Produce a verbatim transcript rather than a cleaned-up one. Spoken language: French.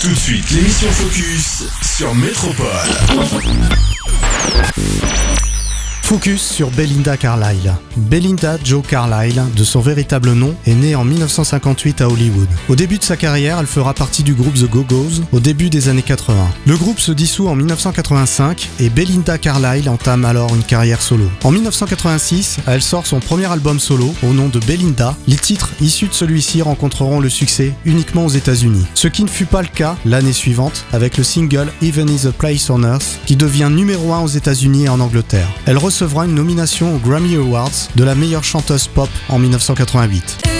Tout de suite, l'émission Focus sur Métropole. Focus sur Belinda Carlisle. Belinda Jo Carlisle, de son véritable nom, est née en dix-neuf cent cinquante-huit à Hollywood. Au début de sa carrière, elle fera partie du groupe The Go-Go's au début des années quatre-vingts. Le groupe se dissout en dix-neuf cent quatre-vingt-cinq et Belinda Carlisle entame alors une carrière solo. En dix-neuf cent quatre-vingt-six, elle sort son premier album solo au nom de Belinda. Les titres issus de celui-ci rencontreront le succès uniquement aux États-Unis. Ce qui ne fut pas le cas l'année suivante avec le single Even Is a Place on Earth qui devient numéro un aux États-Unis et en Angleterre. Elle recevra une nomination aux Grammy Awards de la meilleure chanteuse pop en dix-neuf cent quatre-vingt-huit.